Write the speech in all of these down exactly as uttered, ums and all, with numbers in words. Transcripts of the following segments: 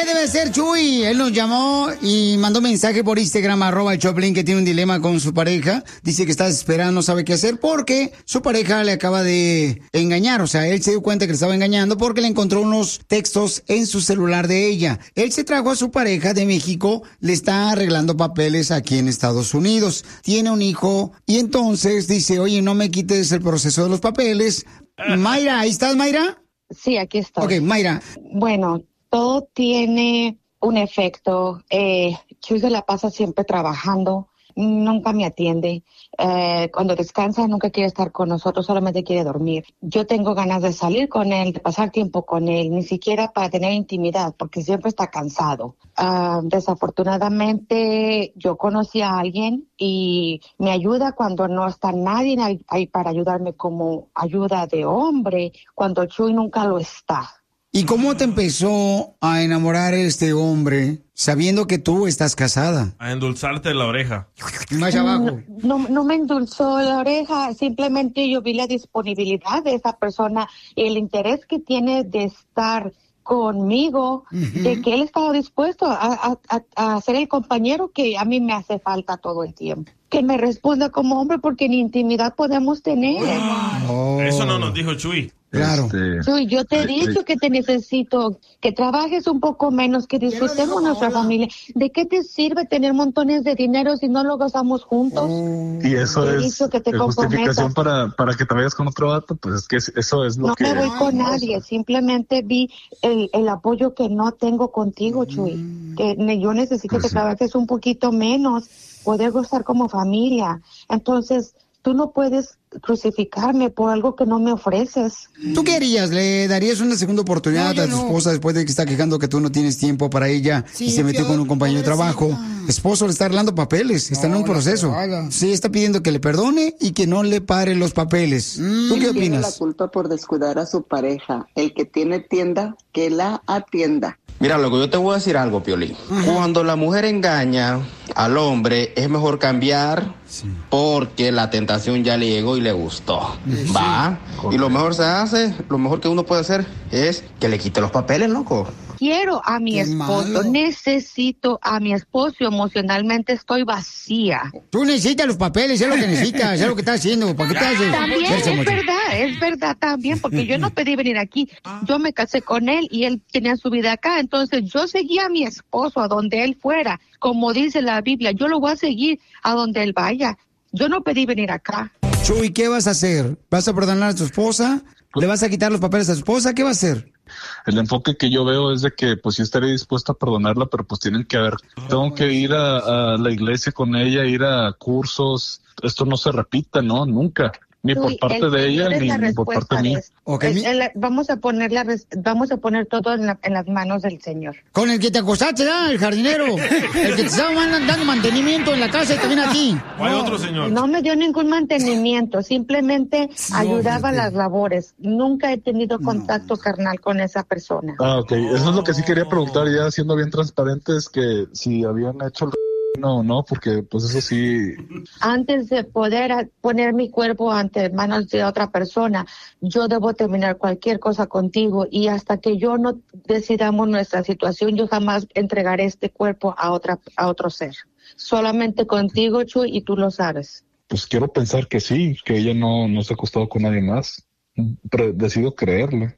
¿qué debe hacer Chuy? Él nos llamó y mandó mensaje por Instagram, arroba el Choplin, que tiene un dilema con su pareja. Dice que está desesperado, no sabe qué hacer porque su pareja le acaba de engañar. O sea, él se dio cuenta que le estaba engañando porque le encontró unos textos en su celular de ella. Él se trajo a su pareja de México, le está arreglando papeles aquí en Estados Unidos. Tiene un hijo y entonces dice, oye, no me quites el proceso de los papeles. Mayra, ¿ahí estás, Mayra? Sí, aquí estoy. Ok, Mayra. Bueno, todo tiene un efecto. Eh, Chuy se la pasa siempre trabajando, nunca me atiende. Eh, cuando descansa nunca quiere estar con nosotros, solamente quiere dormir. Yo tengo ganas de salir con él, de pasar tiempo con él, ni siquiera para tener intimidad, porque siempre está cansado. Uh, desafortunadamente, yo conocí a alguien y me ayuda cuando no está nadie ahí, ahí para ayudarme como ayuda de hombre, cuando Chuy nunca lo está. ¿Y cómo te empezó a enamorar este hombre sabiendo que tú estás casada? A endulzarte la oreja. Más abajo. No, no, no me endulzó la oreja, simplemente yo vi la disponibilidad de esa persona y el interés que tiene de estar conmigo, uh-huh. de que él estaba dispuesto a, a, a ser el compañero que a mí me hace falta todo el tiempo. Que me responda como hombre porque ni intimidad podemos tener. Oh. Eso no nos dijo Chuy. Claro. Este... Chuy, yo te he dicho que te necesito, que trabajes un poco menos, que disfrutemos nuestra familia. ¿De qué te sirve tener montones de dinero si no lo gozamos juntos? Oh. Y eso te es que te justificación para, para que te vayas con otro vato, pues es que eso es lo no que... No me voy con nadie, simplemente vi el, el apoyo que no tengo contigo, Chuy. Mm. Que yo necesito pues que sí. trabajes un poquito menos, poder gozar como familia. Entonces, tú no puedes crucificarme por algo que no me ofreces. ¿Tú qué harías? ¿Le darías una segunda oportunidad no, a tu no. esposa después de que está quejando que tú no tienes tiempo para ella sí, y se metió con un compañero de trabajo? Esposo le está arreglando papeles, está no, en un proceso. Sí, está pidiendo que le perdone y que no le pare los papeles. Mm. ¿Tú qué opinas? Tiene la culpa por descuidar a su pareja. El que tiene tienda, que la atienda. Mira, loco, yo te voy a decir algo, Piolín. Uh-huh. Cuando la mujer engaña al hombre, es mejor cambiar sí. porque la tentación ya le llegó y le gustó. Sí. ¿Va? Correcto. Y lo mejor se hace, lo mejor que uno puede hacer es que le quite los papeles, loco. Quiero a mi Qué esposo, malo. necesito a mi esposo, emocionalmente estoy vacía. Tú necesitas los papeles, es lo que necesitas, es lo que estás haciendo. ¿Para qué te haces? También es mucho. verdad, es verdad también, porque yo no pedí venir aquí. Yo me casé con él y él tenía su vida acá, entonces yo seguía a mi esposo a donde él fuera. Como dice la Biblia, yo lo voy a seguir a donde él vaya. Yo no pedí venir acá. Chuy, ¿qué vas a hacer? ¿Vas a perdonar a tu esposa? ¿Le vas a quitar los papeles a tu esposa? ¿Qué va a hacer? El enfoque que yo veo es de que pues yo estaría dispuesto a perdonarla, pero pues tienen que haber, tengo que ir a, a la iglesia con ella, ir a cursos, esto no se repita, ¿no? Nunca. Ni por parte de ella, ni, ni por parte de mí. Okay. El, el, vamos a poner la, vamos a poner todo en, la, en las manos del Señor. Con el que te acostaste, ¿verdad? El jardinero. El que te estaba dando mantenimiento en la casa y también a ti. ¿Cuál otro señor? No me dio ningún mantenimiento, simplemente no, ayudaba a las labores. Nunca he tenido contacto no. carnal con esa persona. Ah, ok. Eso es lo que sí quería preguntar, ya siendo bien transparentes, que si habían hecho el... No, no, porque pues eso sí... Antes de poder poner mi cuerpo ante manos de otra persona, yo debo terminar cualquier cosa contigo y hasta que yo no decidamos nuestra situación, yo jamás entregaré este cuerpo a otra a otro ser. Solamente contigo, Chuy, y tú lo sabes. Pues quiero pensar que sí, que ella no, no se ha acostado con nadie más. Pero decido creerle.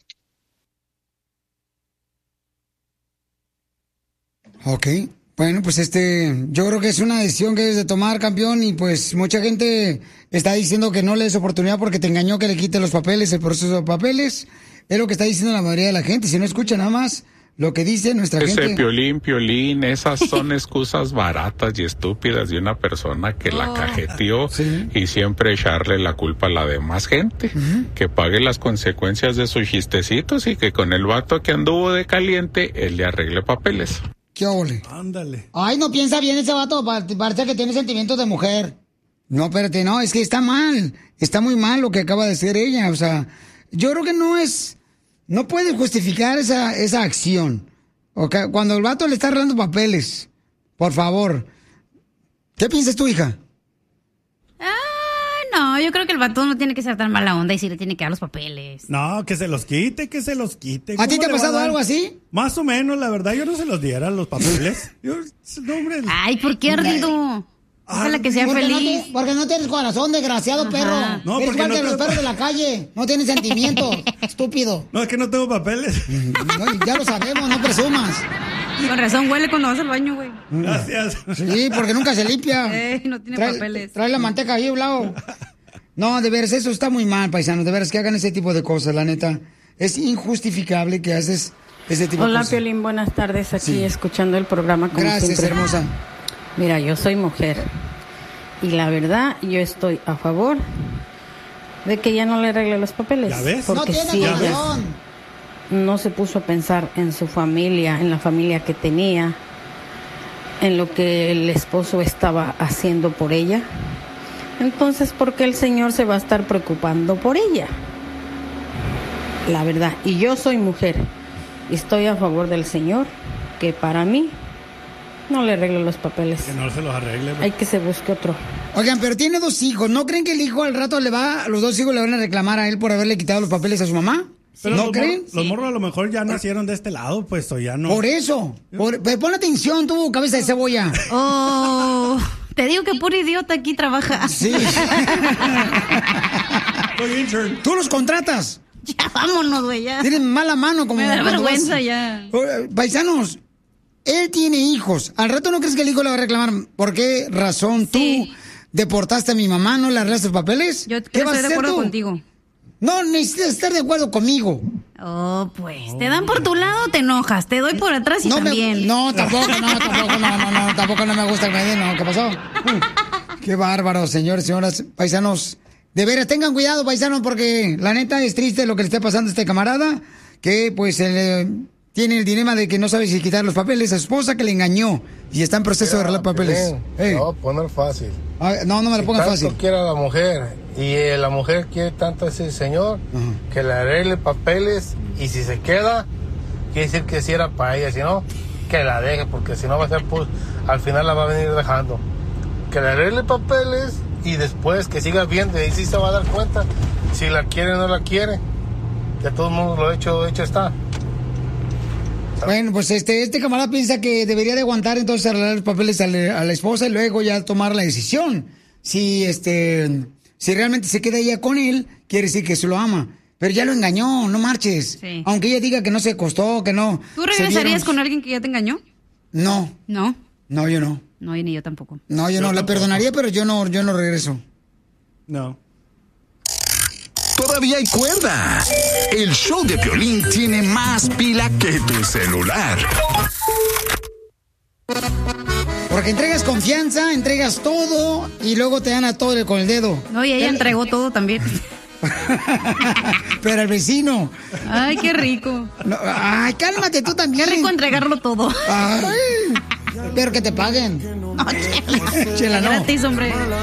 Ok. Bueno, pues este, yo creo que es una decisión que debes de tomar, campeón, y pues mucha gente está diciendo que no le des oportunidad porque te engañó, que le quite los papeles, el proceso de papeles. Es lo que está diciendo la mayoría de la gente. Si no escucha nada más lo que dice nuestra Ese gente. Ese Piolín, Piolín, esas son excusas baratas y estúpidas de una persona que la cajeteó ¿sí? y siempre echarle la culpa a la demás gente. Uh-huh. Que pague las consecuencias de sus chistecitos y que con el vato que anduvo de caliente, él le arregle papeles. ¿Qué ole? Ándale. Ay, no piensa bien ese vato, parece que tiene sentimientos de mujer. No, espérate, no, es que está mal. Está muy mal lo que acaba de hacer ella. O sea, yo creo que no es... No puede justificar esa, esa acción. Okay. Cuando el vato le está arreglando papeles, por favor. ¿Qué piensas tú, hija? Ah, no, No, yo creo que el vato no tiene que ser tan mala onda y sí le tiene que dar los papeles. No, que se los quite, que se los quite. ¿A ti ¿Cómo te ha le va pasado dar? algo así? Más o menos, la verdad, yo no se los diera los papeles. Yo, no, hombre. Ay, ¿por qué ardido? Ojalá que sea Porque no feliz. te- porque no tienes corazón, desgraciado Ajá. perro. No, Eres porque igual no que los te- perros de la calle. No tienes sentimientos, estúpido. No, es que no tengo papeles. No, ya lo sabemos, no presumas. Con razón huele cuando vas al baño, güey. Gracias. Sí, porque nunca se limpia. Ey, no tiene trae, papeles. Trae la manteca ahí a un lado. No, de veras, eso está muy mal, paisanos. De veras, que hagan ese tipo de cosas, la neta. Es injustificable que haces ese tipo Hola, de cosas. Piolín, buenas tardes. Aquí Sí. escuchando el programa como Gracias, siempre. hermosa. Mira, yo soy mujer y la verdad yo estoy a favor de que ella no le arregle los papeles. ¿Ya ves? Porque no tiene si ella corazón. no se puso a pensar en su familia, en la familia que tenía, en lo que el esposo estaba haciendo por ella, entonces ¿por qué el señor se va a estar preocupando por ella? La verdad, y yo soy mujer y estoy a favor del señor, que para mí no le arregle los papeles. Que no se los arregle. Hay que se busque otro. Oigan, pero tiene dos hijos. ¿No creen que el hijo al rato le va, los dos hijos le van a reclamar a él por haberle quitado los papeles a su mamá? Pero ¿No los creen? mor- Los morros a lo mejor ya nacieron de este lado, pues, o ya no. Por eso. Por, pero pon atención, tú, cabeza de cebolla. Oh, te digo que puro idiota aquí trabaja. Sí. Soy intern. Tú los contratas. Ya vámonos, güey, ya. Tienen mala mano como Me da cuando vergüenza vas- ya. Eh, Paisanos, él tiene hijos. Al rato no crees que el hijo le va a reclamar. ¿Por qué razón Sí. tú deportaste a mi mamá, no le arreglaste los papeles? Yo ¿Qué vas a estoy de hacer acuerdo tú? contigo. No, necesitas estar de acuerdo conmigo. Oh, pues, te dan por tu lado, te enojas. Te doy por atrás y No, me, también. no, tampoco, no, tampoco, no, no, no, tampoco no me gusta que me den, no, ¿qué pasó? Mm, Qué bárbaro, señores, señoras, paisanos. De veras, tengan cuidado, paisanos, porque la neta es triste lo que le está pasando a este camarada, que pues él, eh, tiene el dilema de que no sabe si quitar los papeles a su esposa que le engañó y está en proceso de arreglar papeles. Ey. No, poner fácil. Ah, no, no me lo Si pongas tanto fácil. quiere a la mujer y eh, la mujer quiere tanto a ese señor que le arregle papeles y si se queda, quiere decir que sí era para ella, si no, que la deje porque si no va a ser, pues, al final la va a venir dejando. Que le arregle papeles y después que siga viendo y ahí sí se va a dar cuenta si la quiere o no la quiere. De todos modos lo hecho, hecho está. Bueno, pues este, este camarada piensa que debería de aguantar entonces arreglar los papeles a la, a la esposa y luego ya tomar la decisión. Si este, si realmente se queda ella con él, quiere decir que se lo ama. Pero ya lo engañó, no marches. Sí. Aunque ella diga que no se costó, que no. ¿Tú se regresarías dieron- con alguien que ya te engañó? No, No. no, yo no. No, ni yo tampoco. No, yo, no, la perdonaría, pero yo no, yo no regreso. No. Todavía hay cuerda. El show de Piolín tiene más pila que tu celular. Porque entregas confianza, entregas todo y luego te dan a todo con el dedo. No, y ella entregó todo también. Pero al vecino. Ay, qué rico. No, ay, cálmate tú también. Qué rico entregarlo todo. Ay, pero que te paguen. No, chela. Chela, no. Gratis, hombre.